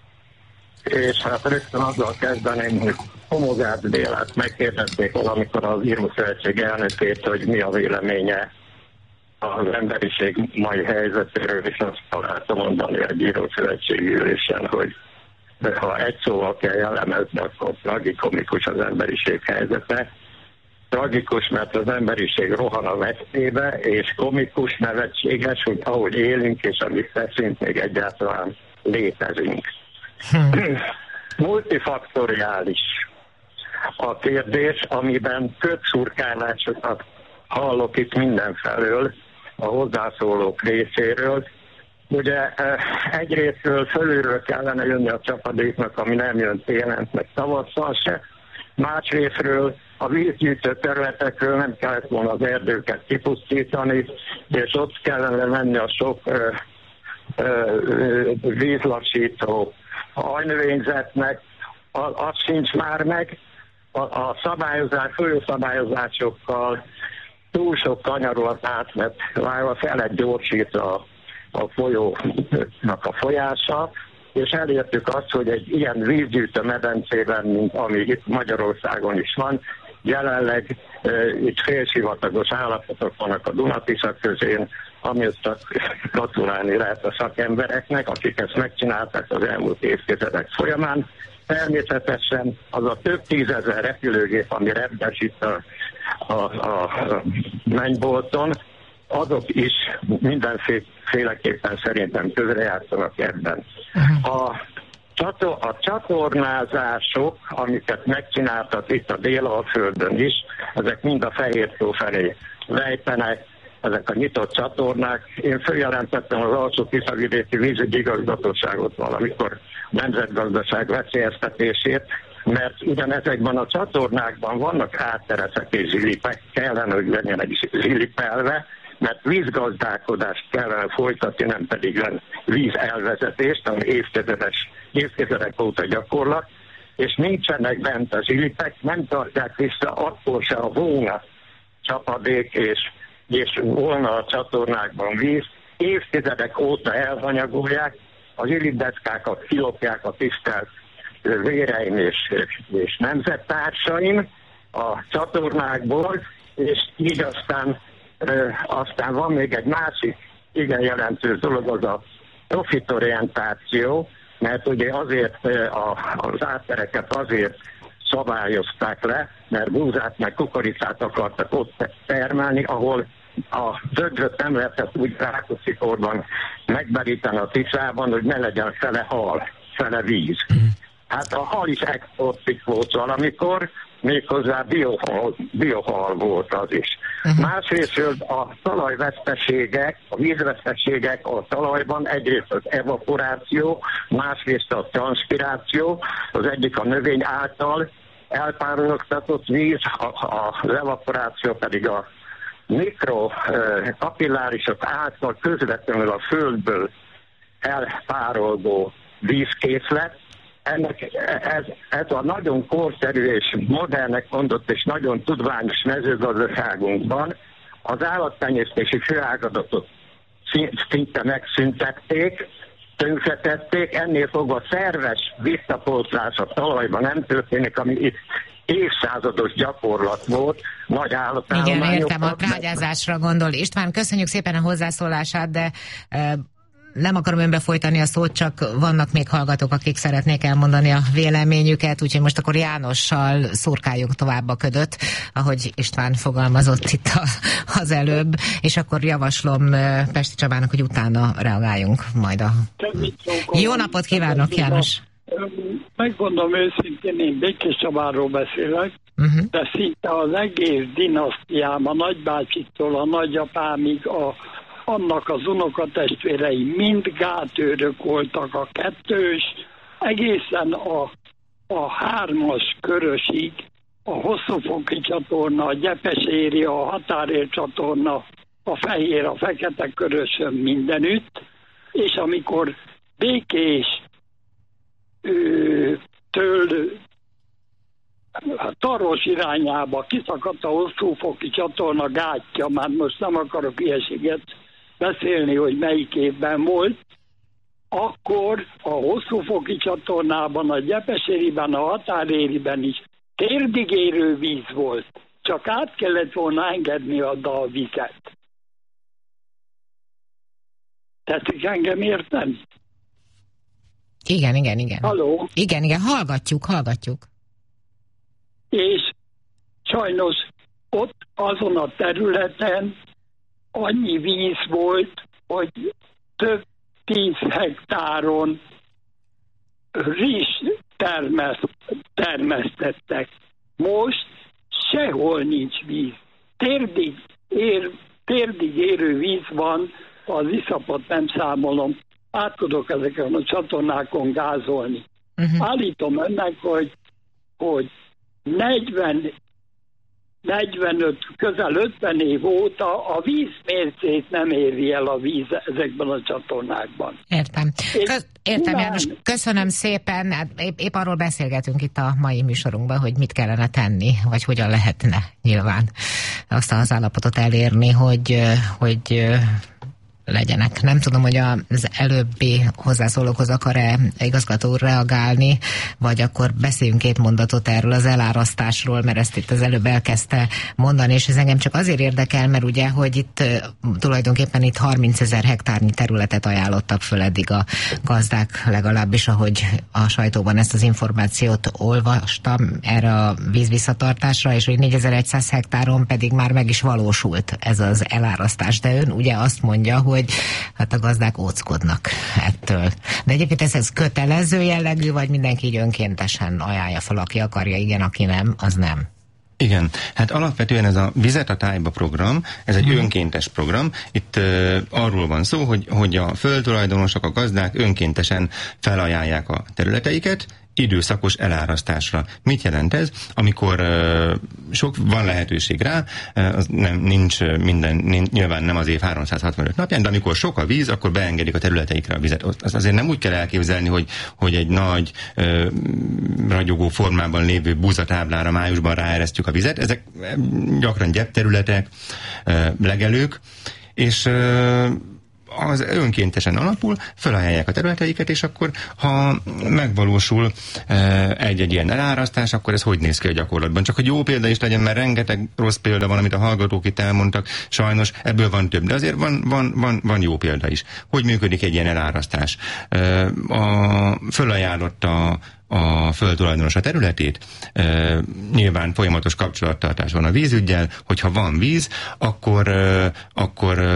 és hát rögtön azzal kezdeném, hogy Homogász Bélát megkérdezték valamikor az Írószövetség elnökét, hogy mi a véleménye az emberiség mai helyzetéről, és azt találtam mondani egy Írószövetségi ülésen, hogy ha egy szóval kell jellemezni, akkor tragikomikus az emberiség helyzete. Tragikus, mert az emberiség rohan a veszélybe, és komikus, nevetséges, hogy ahogy élünk, és amit teszünk, még egyáltalán létezünk. Hmm. Multifaktoriális a kérdés, amiben kötszurkálásokat hallok itt mindenfelől a hozzászólók részéről. Ugye egyrésztről fölülről kellene jönni a csapadéknak, ami nem jön télen, meg tavasszal se. Másrésztről a vízgyűjtő területekről nem kellett volna az erdőket kipusztítani, és ott kellene menni a sok ö, ö, vízlassító ajnövényzetnek, az sincs már meg. A, a szabályozás, folyószabályozásokkal túl sok kanyarolat átment, várva fel lett gyorsítva a, a folyónak a folyása, és elértük azt, hogy egy ilyen vízgyűjtő medencében, mint ami itt Magyarországon is van, jelenleg e, itt félsivatagos állapotok vannak a Duna-Tisza közén, amit csak gratulálni lehet a szakembereknek, akik ezt megcsinálták az elmúlt évtizedek folyamán. Természetesen az a több tízezer repülőgép, ami repdes itt a, a, a, a mennybolton, azok is mindenféleképpen szerintem közrejátszanak ebben. A a csatornázások, amiket megcsináltak itt a Délalföldön is, ezek mind a Fehér-tó felé lejtenek, ezek a nyitott csatornák. Én följelentettem az Alsó-Tiszavidéki vízügyi igazgatóságot valamikor nemzetgazdaság veszélyeztetését, mert ugyanezekben a csatornákban vannak áttereszek és zsilipek, kellene, hogy legyenek zsilipelve, mert vízgazdálkodást kellene folytatni, nem pedig vízelvezetést, ami évtizedes, évtizedek óta gyakorlat, és nincsenek bent a zsilipek, nem tartják vissza akkor se a volna csapadék és, és volna a csatornákban víz, évtizedek óta elhanyagolják, a zsilipdeszkákat kilopják a tisztelt véreim és, és nemzettársaim a csatornákból, és így aztán, e, aztán van még egy másik igen jelentős dolog, az a profitorientáció, mert ugye azért a, az áttereket azért szabályozták le, mert búzát meg kukoricát akartak ott termelni, ahol a zöldröt nem lehetett úgy Rákóczi-korban megberíteni a Tiszában, hogy ne legyen fele hal, fele víz. Hát a hal is exportik volt valamikor, méghozzá biohal, biohal volt az is. Uh-huh. Másrészt a talajveszteségek, a vízveszteségek a talajban egyrészt az evaporáció, másrészt a transpiráció, az egyik a növény által elpárologtatott víz, az evaporáció pedig a mikrokapillárisok által közvetlenül a földből elpárolgó vízkészlet. Ennek, ez, ez a nagyon korszerű és modernnek mondott és nagyon tudványos mezőgazdaságunkban az állattenyésztési főágazatot szinte megszüntették, tönkretették, ennél fogva szerves visszapótlás a talajban nem történik, ami itt évszázados gyakorlat volt, nagy állatállományok. Igen, értem, a trágyázásra gondol. István, köszönjük szépen a hozzászólását, de e, nem akarom önbe folytani a szót, csak vannak még hallgatók, akik szeretnék elmondani a véleményüket, úgyhogy most akkor Jánossal szurkáljuk tovább a ködöt, ahogy István fogalmazott itt a, az előbb, és akkor javaslom Pesti Csabának, hogy utána reagáljunk majd a... Jó napot kívánok, János! Megmondom őszintén, én Békés Csabáról beszélek, uh-huh. de szinte az egész dinasztiám, a nagybácsiktól a nagyapámig, a, annak az unokatestvérei mind gátőrök voltak, a kettős, egészen a, a hármas körösig, a Hosszúfoki csatorna, a Gyepeséri, a Határér csatorna, a Fehér, a Fekete körösön mindenütt, és amikor Békés től Taros irányába kiszakadt a Hosszúfoki csatorna gátja, már most nem akarok ilyeséget beszélni, hogy melyik évben volt, akkor a Hosszúfoki csatornában, a Gyepesériben, a Határériben is térdig érő víz volt, csak át kellett volna engedni oda a vizet. Tetszik engem érteni? Igen, igen, igen. Halló? Igen, igen, hallgatjuk, hallgatjuk. És sajnos ott azon a területen annyi víz volt, hogy több tíz hektáron rizs termeszt, termesztettek. Most sehol nincs víz. Térdig, ér, térdig érő víz van, az iszapot nem számolom. Át tudok ezeken a csatornákon gázolni. Uh-huh. Állítom önnek, hogy, hogy negyven, negyvenöt, közel ötven év óta a vízmércét nem éri el a víz ezekben a csatornákban. Értem. Köz, értem, János, köszönöm szépen. Hát épp, épp arról beszélgetünk itt a mai műsorunkban, hogy mit kellene tenni, vagy hogyan lehetne nyilván azt az állapotot elérni, hogy, hogy legyenek. Nem tudom, hogy az előbbi hozzászólókhoz akar-e igazgató úr reagálni, vagy akkor beszéljünk két mondatot erről az elárasztásról, mert ezt itt az előbb elkezdte mondani, és ez engem csak azért érdekel, mert ugye, hogy itt tulajdonképpen itt harmincezer hektárnyi területet ajánlottak föl eddig a gazdák, legalábbis ahogy a sajtóban ezt az információt olvastam erre a vízvisszatartásra, és hogy négyezer-száz hektáron pedig már meg is valósult ez az elárasztás. De ön ugye azt mondja, hogy hogy hát a gazdák óckodnak ettől. De egyébként ez, ez kötelező jellegű, vagy mindenki így önkéntesen ajánlja fel, aki akarja, igen, aki nem, az nem? Igen, hát alapvetően ez a Vizet a tájba program, ez egy hmm. önkéntes program. Itt uh, arról van szó, hogy, hogy a földtulajdonosok, a gazdák önkéntesen felajánlják a területeiket időszakos elárasztásra. Mit jelent ez? Amikor uh, sok van lehetőség rá, uh, az nem, nincs minden, nincs, nyilván nem az év háromszázhatvanöt napján, de amikor sok a víz, akkor beengedik a területeikre a vizet. Az azért nem úgy kell elképzelni, hogy, hogy egy nagy uh, ragyogó formában lévő búzatáblára májusban ráeresztjük a vizet. Ezek gyakran gyepterületek, uh, legelők, és uh, az önkéntesen alapul, felajánlják a területeiket, és akkor, ha megvalósul egy-egy ilyen elárasztás, akkor ez hogy néz ki a gyakorlatban? Csak hogy jó példa is legyen, mert rengeteg rossz példa van, amit a hallgatók itt elmondtak, sajnos ebből van több, de azért van, van, van, van jó példa is. Hogy működik egy ilyen elárasztás? A, fölajánlott a a földtulajdonos a területét, e, nyilván folyamatos kapcsolattartás van a vízüggyel, hogyha van víz, akkor, e, akkor e,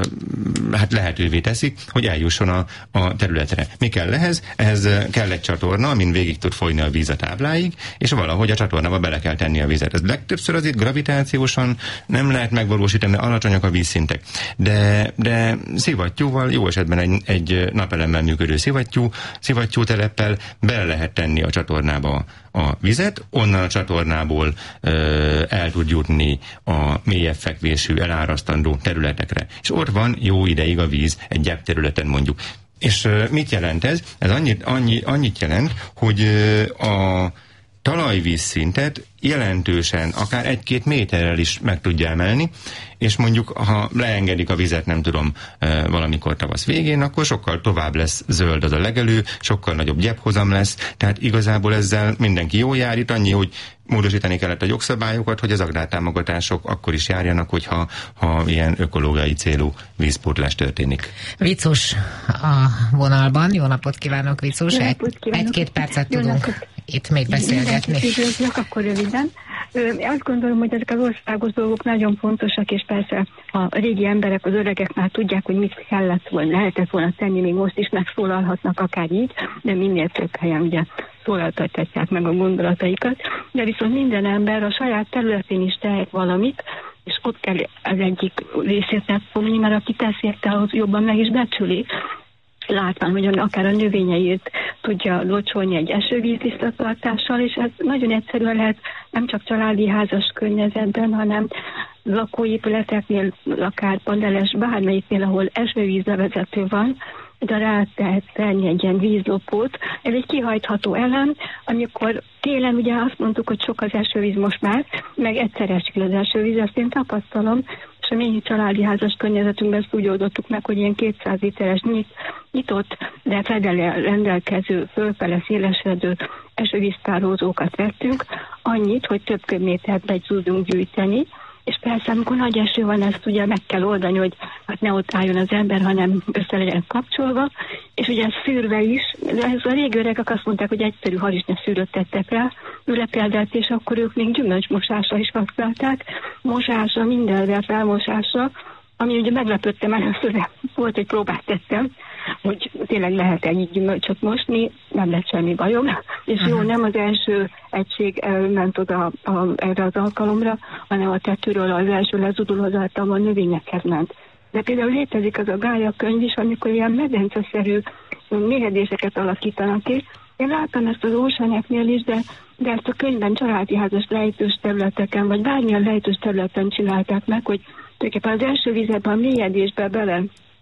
hát lehetővé teszik, hogy eljusson a, a területre. Mi kell ehhez? Ehhez kell egy csatorna, amin végig tud folyni a víz a tábláig, és valahogy a csatornába bele kell tenni a vizet. Ez legtöbbször azért gravitációsan nem lehet megvalósítani, alacsonyak a vízszintek. De, de szivattyúval, jó esetben egy, egy napelemmel működő szivattyú, szivattyúteleppel bele lehet tenni a csatornába a vizet, onnan a csatornából ö, el tud jutni a mélyebb fekvésű, elárasztandó területekre. És ott van jó ideig a víz egy gyep területen mondjuk. És ö, mit jelent ez? Ez annyit, annyi, annyit jelent, hogy ö, a talajvízszintet jelentősen, akár egy-két méterrel is meg tudja emelni, és mondjuk, ha leengedik a vizet, nem tudom, valamikor tavasz végén, akkor sokkal tovább lesz zöld az a legelő, sokkal nagyobb gyephozam lesz, tehát igazából ezzel mindenki jól jár, itt annyi, hogy módosítani kellett a jogszabályokat, hogy az agrártámogatások akkor is járjanak, hogyha ha ilyen ökológiai célú vízpótlás történik. Vicus a vonalban. Jó napot kívánok, Vicus. Egy, egy-két percet Jó tudunk napot. Itt még beszélgetni. Üdvözlök, akkor röviden. Azt gondolom, hogy ezek az országos dolgok nagyon fontosak, és persze a régi emberek, az öregek már tudják, hogy mit kellett volna, lehetett volna tenni, még most is megszólalhatnak akár így, de minél több helyen ugye szólaltatják meg a gondolataikat, de viszont minden ember a saját területén is tehet valamit, és ott kell az egyik részét megfogni, mert aki tesz érte, ahhoz jobban meg is becsüli. Látván, hogy akár a növényeit tudja locsolni egy esővíz tisztatartással, és ez nagyon egyszerűen lehet nem csak családi házas környezetben, hanem lakóépületeknél, akár pandeles, bármelyiknél, ahol esővízlevezető van, de rá lehet tenni egy ilyen vízlopót. Ez egy kihajtható elem, amikor télen ugye azt mondtuk, hogy sok az esővíz most már, meg egyszer esik az esővíz, ezt én tapasztalom, és a mi családi házas környezetünkben ezt úgy oldottuk meg, hogy ilyen kétszáz literes nyit, nyitott, de fedele rendelkező, fölfele szélesedő esővíztárolózókat vettünk, annyit, hogy több köbmétert be tudunk gyűjteni, és persze, amikor nagy eső van, ezt ugye meg kell oldani, hogy hát ne ott álljon az ember, hanem össze legyen kapcsolva, és ugye szűrve is, de ez a régi öregek azt mondták, hogy egyszerű harisnya szűrőt tettek rá, ülepjeldelt, és akkor ők még gyümölcsmosásra is használták, mosásra, mindenre felmosásra, ami ugye meglepődtem először, de volt, hogy próbát tettem, hogy tényleg lehet ennyi gyümölcsöt mosni, nem lett semmi bajom, és jó, nem az első egység ment oda a, erre az alkalomra, hanem a tetőről az első lezudulózatban a növényekhez ment. De például létezik az a Gája könyv is, amikor ilyen medenceszerű méhedéseket alakítanak ki. Én láttam ezt az ósányeknél is, de, de ezt a könyvben családi házas lejtős területeken, vagy bármilyen lejtős területen csinálták meg, hogy tulajdonképpen az első vizekben, a mélyedésbe bele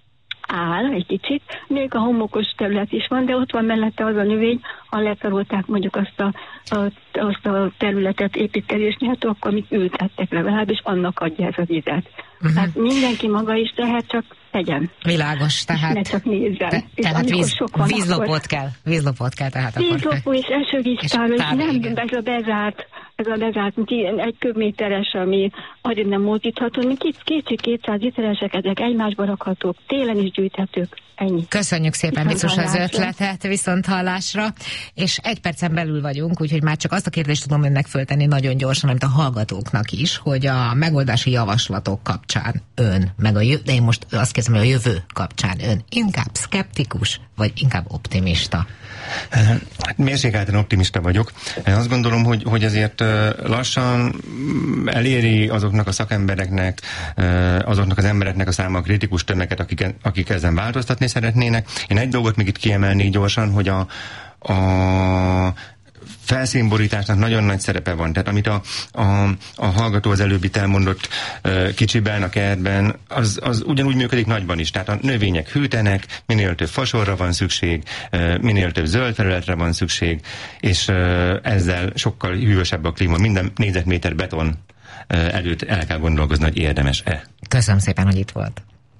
áll egy kicsit, még a homokos terület is van, de ott van mellette az a növény, ha letarolták mondjuk azt a, a, azt a területet építkezésnél, akkor amit ültettek legalább, és annak adja ez a vizet. Uh-huh. Tehát mindenki maga is tehet, csak tegyen. Világos, tehát. Ne csak nézzen. Te, tehát víz, vízlopót kell. Vízlopót kell, tehát vízlopó és esővíztároló, és nem ez a bezárt ez a lezárt egy köbméteres, ami arra nem mozdítható, két, két, kétszáz literesek, ezek egymásba rakhatók, télen is gyűjthetők. Ennyi. Köszönjük szépen, biztos az ötletet, viszont hallásra, és egy percen belül vagyunk, úgyhogy már csak azt a kérdést tudom önnek föltenni nagyon gyorsan, amit a hallgatóknak is, hogy a megoldási javaslatok kapcsán ön, meg a jövő, de én most azt kezdem, hogy a jövő kapcsán ön inkább szkeptikus, vagy inkább optimista? Hát mérsékelten optimista vagyok. Azt gondolom, hogy, hogy azért lassan eléri azoknak a szakembereknek, azoknak az embereknek a száma a kritikus tömeget, akik, akik ezen változtatni szeretnének. Én egy dolgot még itt kiemelnék gyorsan, hogy a, a felszínborításnak nagyon nagy szerepe van. Tehát amit a, a, a hallgató az előbb itt elmondott uh, kicsiben, a kertben, az, az ugyanúgy működik nagyban is. Tehát a növények hűtenek, minél több fasorra van szükség, uh, minél több zöld területre van szükség, és uh, ezzel sokkal hűvösebb a klíma. Minden négyzetméter beton uh, előtt el kell gondolkozni, hogy érdemes-e. Köszönöm szépen, hogy itt volt.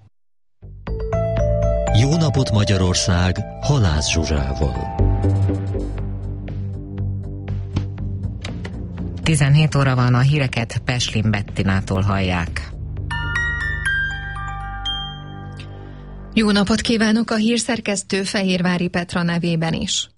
Jó napot Magyarország, Halász Zsuzsával. tizenhét óra van, a híreket Peslin Bettinától hallják. Jó napot kívánok, a hírszerkesztő Fehérvári Petra nevében is.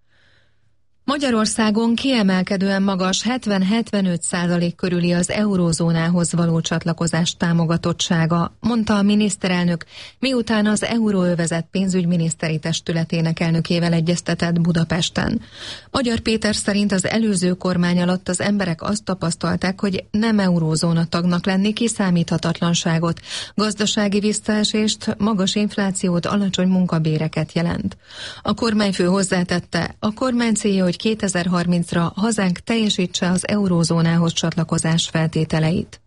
Magyarországon kiemelkedően magas hetven-hetvenöt százalék körüli az eurózónához való csatlakozás támogatottsága, mondta a miniszterelnök, miután az Euróövezet pénzügyminiszteri testületének elnökével egyeztetett Budapesten. Magyar Péter szerint az előző kormány alatt az emberek azt tapasztalták, hogy nem eurózóna tagnak lenni kiszámíthatatlanságot, gazdasági visszaesést, magas inflációt, alacsony munkabéreket jelent. A kormányfő hozzátette, a kormány célja, hogy kétezer-harmincra hazánk teljesítse az eurózónához csatlakozás feltételeit.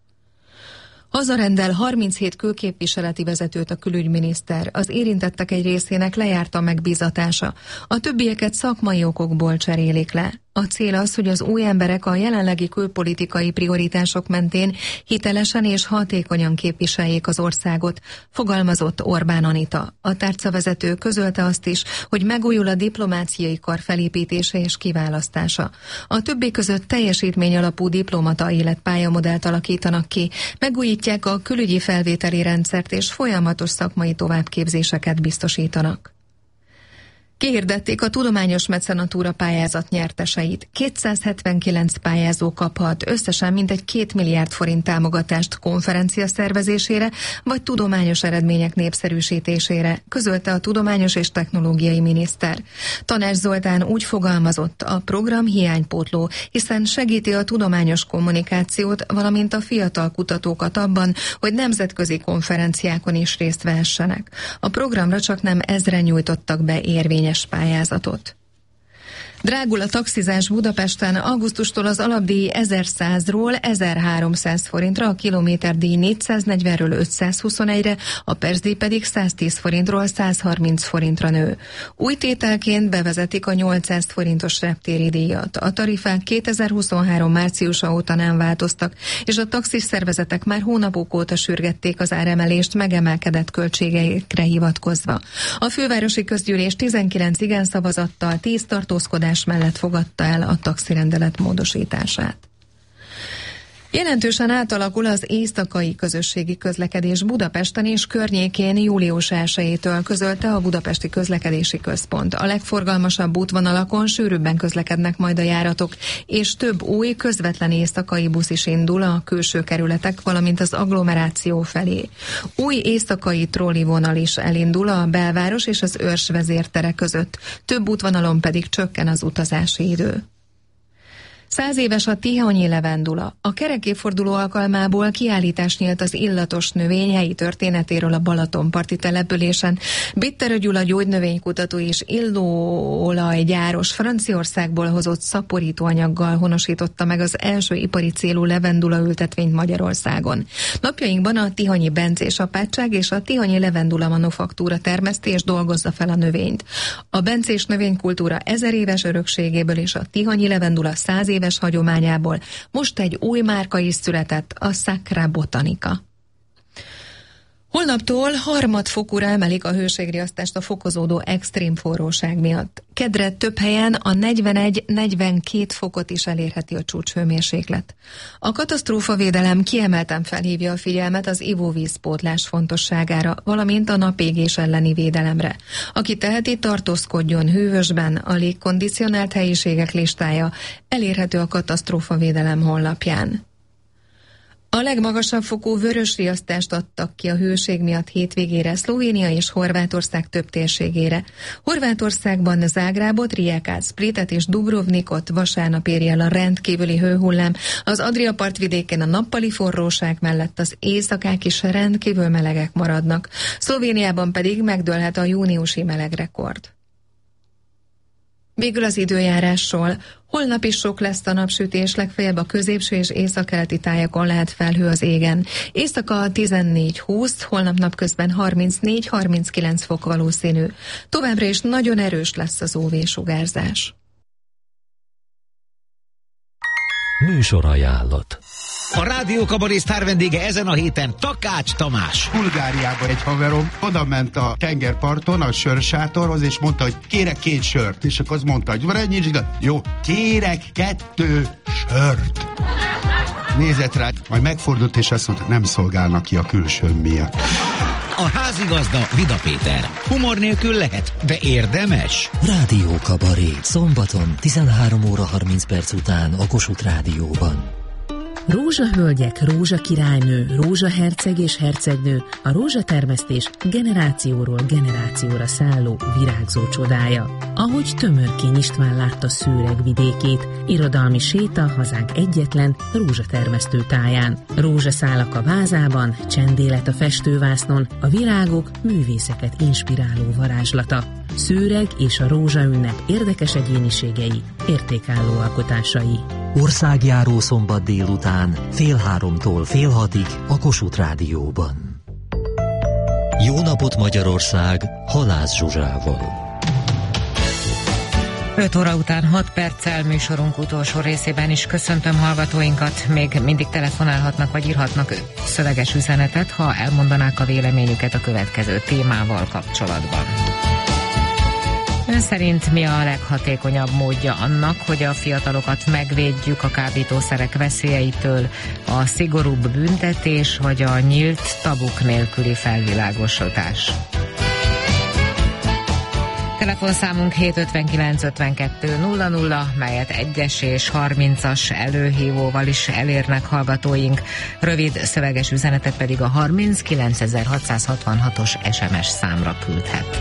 Hazarendel harminchét külképviseleti vezetőt a külügyminiszter, az érintettek egy részének lejárt a megbízatása, a többieket szakmai okokból cserélik le. A cél az, hogy az új emberek a jelenlegi külpolitikai prioritások mentén hitelesen és hatékonyan képviseljék az országot, fogalmazott Orbán Anita. A tárcavezető közölte azt is, hogy megújul a diplomáciai kar felépítése és kiválasztása. A többi között teljesítmény alapú diplomata életpályamodellt alakítanak ki, megújítják a külügyi felvételi rendszert és folyamatos szakmai továbbképzéseket biztosítanak. Kihirdették a tudományos mecenatúra pályázat nyerteseit. kétszázhetvenkilenc pályázó kaphat összesen mintegy két milliárd forint támogatást konferencia szervezésére vagy tudományos eredmények népszerűsítésére, közölte a tudományos és technológiai miniszter. Tanács Zoltán úgy fogalmazott, a program hiánypótló, hiszen segíti a tudományos kommunikációt, valamint a fiatal kutatókat abban, hogy nemzetközi konferenciákon is részt vehessenek. A programra csak nem ezren nyújtottak be érvényes pályázatot. Drágul a taxizás Budapesten, augusztustól az alapdíj ezerszázról ezerháromszáz forintra, a kilométerdíj négyszáznegyvenről ötszázhuszonegyre, a percdíj pedig száztíz forintról százharminc forintra nő. Új tételként bevezetik a nyolcszáz forintos reptéri díjat. A tarifák kétezer-huszonhárom márciusa óta nem változtak, és a taxis szervezetek már hónapok óta sürgették az áremelést megemelkedett költségeikre hivatkozva. A fővárosi közgyűlés tizenkilenc igen szavazattal, tíz tartózkodás mellett fogadta el a taxirendelet módosítását. Jelentősen átalakul az éjszakai közösségi közlekedés Budapesten és környékén július elsejétől, közölte a Budapesti Közlekedési Központ. A legforgalmasabb útvonalakon sűrűbben közlekednek majd a járatok, és több új közvetlen éjszakai busz is indul a külső kerületek, valamint az agglomeráció felé. Új éjszakai trollivonal is elindul a belváros és az Őrs vezértere között. Több útvonalon pedig csökken az utazási idő. Száz éves a tihanyi levendula. A kerekévforduló alkalmából kiállítás nyílt az illatos növény helyi történetéről a Balatonparti településen. Bitter Gyula gyógynövénykutató és illóolajgyáros Franciaországból hozott szaporítóanyaggal honosította meg az első ipari célú levendula ültetvényt Magyarországon. Napjainkban a tihanyi bencés apátság és a tihanyi levendula manufaktúra termeszti és dolgozza fel a növényt. A bencés növénykultúra ezer éves örökségéből és a tihanyi levendula száz éves hagyományából most egy új márka is született, a Sacra Botanica. Holnaptól harmadfokúra emelik a hőségriasztást a fokozódó extrém forróság miatt. Kedre több helyen a negyvenegy-negyvenkét fokot is elérheti a csúcshőmérséklet. A katasztrófavédelem kiemelten felhívja a figyelmet az ivóvízpótlás fontosságára, valamint a napégés elleni védelemre. Aki teheti, tartózkodjon hűvösben, a légkondicionált helyiségek listája elérhető a katasztrófavédelem honlapján. A legmagasabb fokú vörösriasztást adtak ki a hőség miatt hétvégére Szlovénia és Horvátország több térségére. Horvátországban Zágrábot, Rijekát, Splitet és Dubrovnikot vasárnap éri el a rendkívüli hőhullám. Az Adria partvidéken a nappali forróság mellett az éjszakák is rendkívül melegek maradnak. Szlovéniában pedig megdőlhet a júniusi melegrekord. Végül az időjárásról. Holnap is sok lesz a napsütés, legfeljebb a középső és északkeleti tájakon lehet felhő az égen. Éjszaka tizennégy-húsz, holnap napközben harmincnégy-harminckilenc fok valószínű. Továbbra is nagyon erős lesz az ú vé-sugárzás. Műsorajánlat. A Rádió Kabaré sztár vendége ezen a héten Takács Tamás. Bulgáriában egy haverom oda ment a tengerparton a sörsátorhoz, és mondta, hogy kérek két sört. És akkor az mondta, hogy van ennyi, és jó, kérek kettő sört. Nézett rá, majd megfordult, és azt mondta, nem szolgálnak ki a külsőm miatt. A házigazda Vida Péter. Humor nélkül lehet, de érdemes. Rádió Kabaré. Szombaton tizenhárom óra harminc perc után a Kossuth Rádióban. Rózsahölgyek, rózsakirálynő, rózsaherceg és hercegnő, a rózsatermesztés generációról generációra szálló virágzó csodája. Ahogy Tömörkény István látta Szőreg vidékét, irodalmi séta hazánk egyetlen rózsatermesztő táján. Rózsaszálak a vázában, csendélet a festővásznon, a virágok művészeket inspiráló varázslata. Szőreg és a rózsaünnep érdekes egyéniségei, értékálló alkotásai. Országjáró szombat délután, fél háromtól fél hatig a Kossuth Rádióban. Jó napot Magyarország, Halász Zsuzsával. öt óra után hat perccel műsorunk utolsó részében is köszöntöm hallgatóinkat. Még mindig telefonálhatnak vagy írhatnak szöveges üzenetet, ha elmondanák a véleményüket a következő témával kapcsolatban. Ön szerint mi a leghatékonyabb módja annak, hogy a fiatalokat megvédjük a kábítószerek veszélyeitől, a szigorúbb büntetés vagy a nyílt, tabuk nélküli felvilágosítás? Telefonszámunk hét ötvenkilenc ötvenkettő nulla nulla, melyet egyes és harmincas előhívóval is elérnek hallgatóink. Rövid szöveges üzenetet pedig a harminckilencezer-hatszázhatvanhatos es em es számra küldhet.